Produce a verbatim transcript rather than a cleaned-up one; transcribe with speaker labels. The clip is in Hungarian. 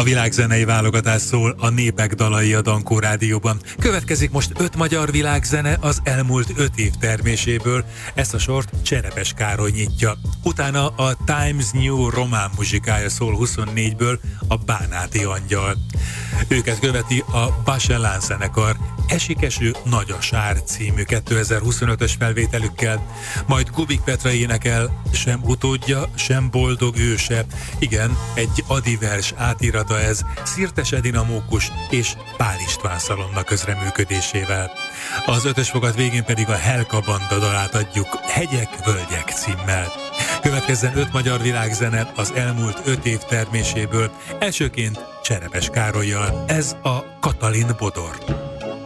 Speaker 1: A világzenei válogatás szól a Népek dalai a Dankó Rádióban. Következik most öt magyar világzene az elmúlt öt év terméséből. Ezt a sort Cserepes Károly nyitja. Utána a Times New román muzsikája szól huszonnégyből, a Bánáti Angyal. Őket követi a Bachelán zenekar Esik eső, nagy a sár című kétezer-huszonötös felvételükkel. Majd Kubik Petra énekel Sem utódja, sem boldog őse. Igen, egy adivers átirata ez, Szirtes Edina Mókus és Pál István Szalonna közreműködésével. Az ötös fogat végén pedig a Helka Banda dalát adjuk, Hegyek, völgyek címmel. Következzen öt magyar világzene az elmúlt öt év terméséből, elsőként Cserepes Károllyal. Ez a Katalin Bodor.